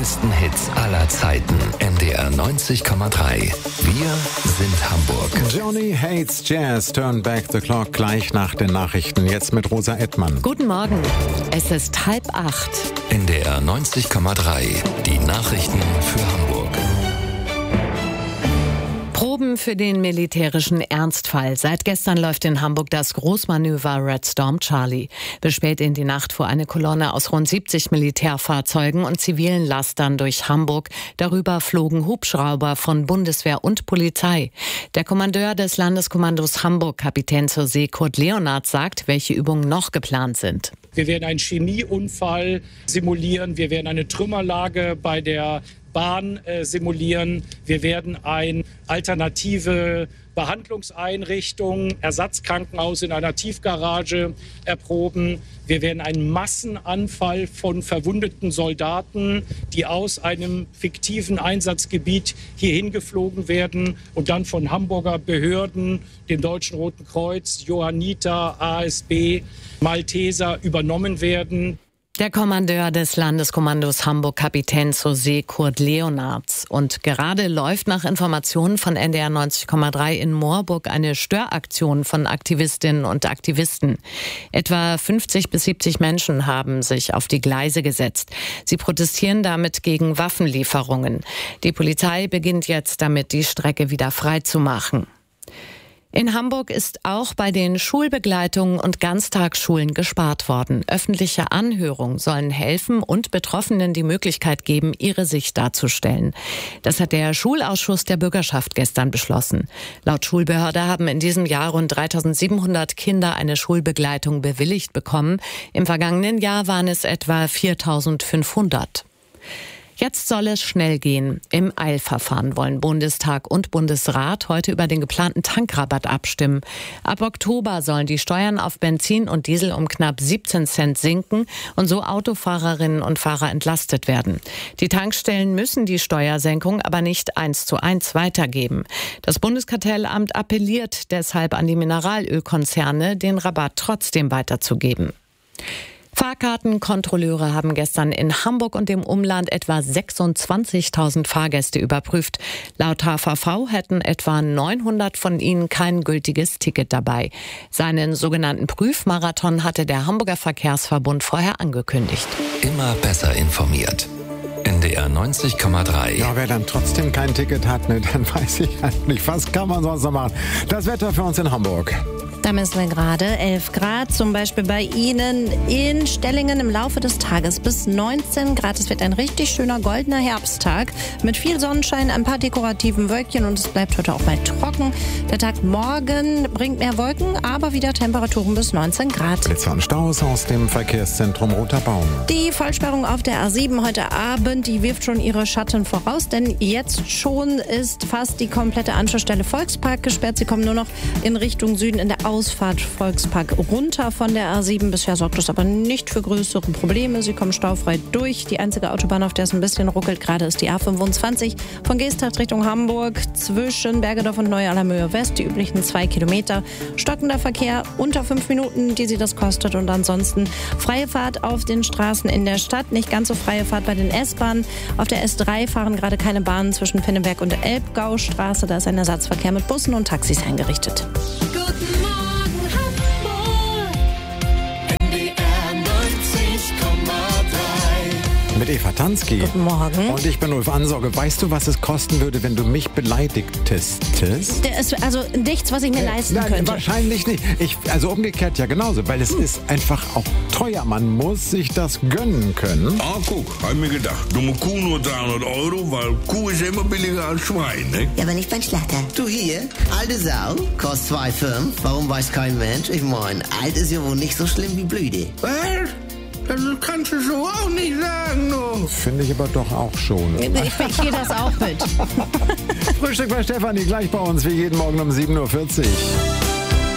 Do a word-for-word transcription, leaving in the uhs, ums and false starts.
größten Hits aller Zeiten. N D R neunzig Komma drei. Wir sind Hamburg. Johnny Hates Jazz, Turn Back the Clock, gleich nach den Nachrichten. Jetzt mit Rosa Ettmann. Guten Morgen. Es ist halb acht. N D R neunzig Komma drei. Die Nachrichten für Hamburg. Proben für den militärischen Ernstfall. Seit gestern läuft in Hamburg das Großmanöver Red Storm Charlie. Bis spät in die Nacht fuhr eine Kolonne aus rund siebzig Militärfahrzeugen und zivilen Lastern durch Hamburg. Darüber flogen Hubschrauber von Bundeswehr und Polizei. Der Kommandeur des Landeskommandos Hamburg, Kapitän zur See Kurt Leonhardt, sagt, welche Übungen noch geplant sind. Wir werden einen Chemieunfall simulieren. Wir werden eine Trümmerlage bei der Bahn äh, simulieren. Wir werden eine alternative Behandlungseinrichtung, Ersatzkrankenhaus in einer Tiefgarage erproben. Wir werden einen Massenanfall von verwundeten Soldaten, die aus einem fiktiven Einsatzgebiet hierhin geflogen werden und dann von Hamburger Behörden, dem Deutschen Roten Kreuz, Johanniter, A S B, Malteser übernommen werden. Der Kommandeur des Landeskommandos Hamburg, Kapitän zur See Kurt Leonhardt. Und gerade läuft nach Informationen von N D R neunzig Komma drei in Moorburg eine Störaktion von Aktivistinnen und Aktivisten. Etwa fünfzig bis siebzig Menschen haben sich auf die Gleise gesetzt. Sie protestieren damit gegen Waffenlieferungen. Die Polizei beginnt jetzt damit, die Strecke wieder freizumachen. In Hamburg ist auch bei den Schulbegleitungen und Ganztagsschulen gespart worden. Öffentliche Anhörungen sollen helfen und Betroffenen die Möglichkeit geben, ihre Sicht darzustellen. Das hat der Schulausschuss der Bürgerschaft gestern beschlossen. Laut Schulbehörde haben in diesem Jahr rund dreitausendsiebenhundert Kinder eine Schulbegleitung bewilligt bekommen. Im vergangenen Jahr waren es etwa viertausendfünfhundert. Jetzt soll es schnell gehen. Im Eilverfahren wollen Bundestag und Bundesrat heute über den geplanten Tankrabatt abstimmen. Ab Oktober sollen die Steuern auf Benzin und Diesel um knapp siebzehn Cent sinken und so Autofahrerinnen und Fahrer entlastet werden. Die Tankstellen müssen die Steuersenkung aber nicht eins zu eins weitergeben. Das Bundeskartellamt appelliert deshalb an die Mineralölkonzerne, den Rabatt trotzdem weiterzugeben. Fahrkartenkontrolleure haben gestern in Hamburg und dem Umland etwa sechsundzwanzigtausend Fahrgäste überprüft. Laut H V V hätten etwa neunhundert von ihnen kein gültiges Ticket dabei. Seinen sogenannten Prüfmarathon hatte der Hamburger Verkehrsverbund vorher angekündigt. Immer besser informiert. N D R neunzig Komma drei. Ja, wer dann trotzdem kein Ticket hat, ne, dann weiß ich halt nicht, was kann man sonst noch machen. Das Wetter für uns in Hamburg. Da messen wir gerade elf Grad, zum Beispiel bei Ihnen in Stellingen im Laufe des Tages bis neunzehn Grad. Es wird ein richtig schöner goldener Herbsttag mit viel Sonnenschein, ein paar dekorativen Wölkchen und es bleibt heute auch mal trocken. Der Tag morgen bringt mehr Wolken, aber wieder Temperaturen bis neunzehn Grad. Blitzer und Staus aus dem Verkehrszentrum Roter Baum. Die Vollsperrung auf der A sieben heute Abend, die wirft schon ihre Schatten voraus, denn jetzt schon ist fast die komplette Anschlussstelle Volkspark gesperrt. Sie kommen nur noch in Richtung Süden in der Ausfahrt Volkspark runter von der A sieben. Bisher sorgt es aber nicht für größere Probleme. Sie kommen staufrei durch. Die einzige Autobahn, auf der es ein bisschen ruckelt, gerade ist die A fünfundzwanzig von Geesthacht Richtung Hamburg zwischen Bergedorf und Neu-Allermöhe West. Die üblichen zwei Kilometer. Stockender Verkehr unter fünf Minuten, die sie das kostet. Und ansonsten freie Fahrt auf den Straßen in der Stadt. Nicht ganz so freie Fahrt bei den S-Bahnen. Auf der S drei fahren gerade keine Bahnen zwischen Pinneberg und der Elbgaustraße. Da ist ein Ersatzverkehr mit Bussen und Taxis eingerichtet. Guten Morgen, Hamburg. N D R neunzig Komma drei. Mit Eva Tansky. Guten Morgen. Und ich bin Ulf Ansorge. Weißt du, was es kosten würde, wenn du mich beleidigtest? Der ist also nichts, was ich mir leisten Nein, könnte. wahrscheinlich nicht. Ich, also umgekehrt ja genauso, weil es ist einfach auch teuer. Man muss sich das gönnen können. Ah, guck, hab ich mir gedacht. Dumme Kuh nur dreihundert Euro, weil Kuh ist ja immer billiger als Schwein, ne? Ja, aber nicht beim Schlachter. Du hier, alte Sau, kostet zwei Komma fünf. Warum weiß kein Mensch? Ich mein, alt ist ja wohl nicht so schlimm wie blöde. Was? Das kannst du so auch nicht sagen, du. Finde ich aber doch auch schon. Ich, ich gehe das auch mit. Frühstück bei Stefanie, gleich bei uns wie jeden Morgen um sieben Uhr vierzig.